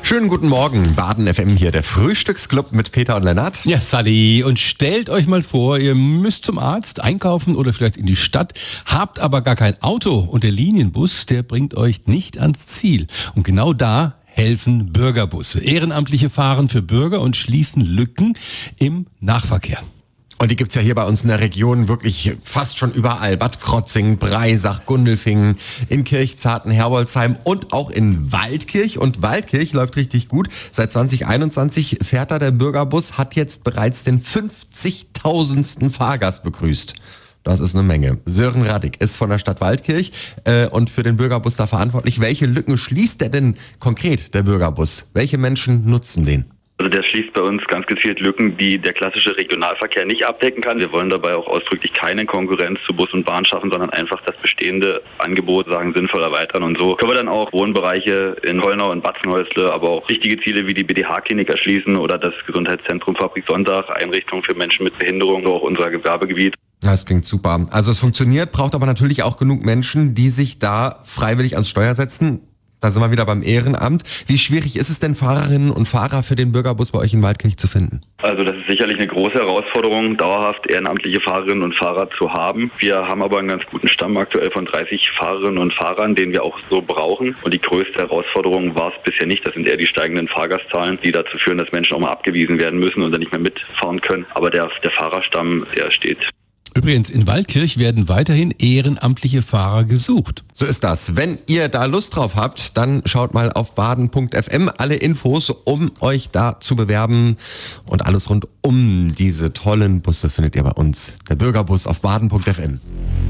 Schönen guten Morgen, Baden FM hier, der Frühstücksclub mit Peter und Lennart. Ja, Sally, und stellt euch mal vor, ihr müsst zum Arzt, einkaufen oder vielleicht in die Stadt, habt aber gar kein Auto und der Linienbus, der bringt euch nicht ans Ziel. Und genau da helfen Bürgerbusse. Ehrenamtliche fahren für Bürger und schließen Lücken im Nahverkehr. Und die gibt's ja hier bei uns in der Region wirklich fast schon überall. Bad Krotzing, Breisach, Gundelfingen, in Kirchzarten, Herbolzheim und auch in Waldkirch. Und Waldkirch läuft richtig gut. Seit 2021 fährt da der Bürgerbus, hat jetzt bereits den 50.000. Fahrgast begrüßt. Das ist eine Menge. Sören Raddick ist von der Stadt Waldkirch und für den Bürgerbus da verantwortlich. Welche Lücken schließt der denn konkret, der Bürgerbus? Welche Menschen nutzen den? Also der schließt bei uns ganz gezielt Lücken, die der klassische Regionalverkehr nicht abdecken kann. Wir wollen dabei auch ausdrücklich keine Konkurrenz zu Bus und Bahn schaffen, sondern einfach das bestehende Angebot sinnvoll erweitern. Und so können wir dann auch Wohnbereiche in Holnau und Batzenhäusle, aber auch wichtige Ziele wie die BDH-Klinik erschließen oder das Gesundheitszentrum Fabrik Sonntag, Einrichtungen für Menschen mit Behinderung, so auch unser Gewerbegebiet. Das klingt super. Also es funktioniert, braucht aber natürlich auch genug Menschen, die sich da freiwillig ans Steuer setzen. Da sind wir wieder beim Ehrenamt. Wie schwierig ist es denn, Fahrerinnen und Fahrer für den Bürgerbus bei euch in Waldkirch zu finden? Also das ist sicherlich eine große Herausforderung, dauerhaft ehrenamtliche Fahrerinnen und Fahrer zu haben. Wir haben aber einen ganz guten Stamm aktuell von 30 Fahrerinnen und Fahrern, den wir auch so brauchen. Und die größte Herausforderung war es bisher nicht. Das sind eher die steigenden Fahrgastzahlen, die dazu führen, dass Menschen auch mal abgewiesen werden müssen und dann nicht mehr mitfahren können. Aber der Fahrerstamm, der steht. Übrigens, in Waldkirch werden weiterhin ehrenamtliche Fahrer gesucht. So ist das. Wenn ihr da Lust drauf habt, dann schaut mal auf baden.fm. Alle Infos, um euch da zu bewerben. Und alles rund um diese tollen Busse findet ihr bei uns. Der Bürgerbus auf baden.fm.